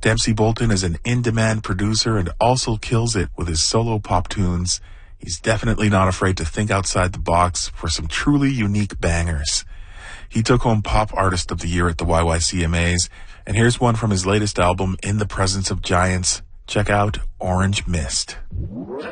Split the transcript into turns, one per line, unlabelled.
Dempsey Bolton is an in-demand producer and also kills it with his solo pop tunes. He's definitely not afraid to think outside the box for some truly unique bangers. He took home Pop Artist of the Year at the YYCMAs, and here's one from his latest album, In the Presence of Giants. Check out Orange Mist.